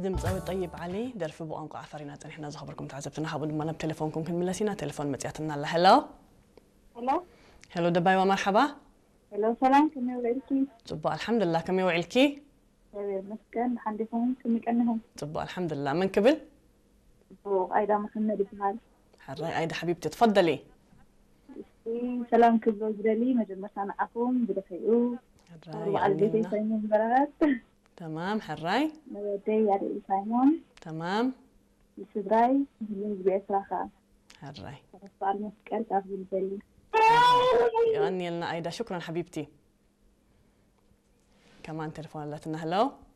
دمصاوي طيب علي درف بقنقع عفرينا احنا زخبركم تعذبتنا حابب ما بتليفونكم كنملسينا تليفون مصياتنا الله هلو هلو دباي ومرحبا هلو سلام كم يوعلكي طب الحمد لله كم يوعلكي مسكن عندكم كم كأنهم طب الحمد لله من قبل أيضا محمد بن علي حراي أيضا حبيبتي تفضلي سلام كبر جرالي مجمع معكم بدفعوا وعلبتي سايمون برات تمام حراي نودي على سايمون تمام السدراي اللي بيسرخا حراي صار مسكر تاخذ بالي يعني لنا أيضا شكرا حبيبتي كمان تليفون لاتنا هلو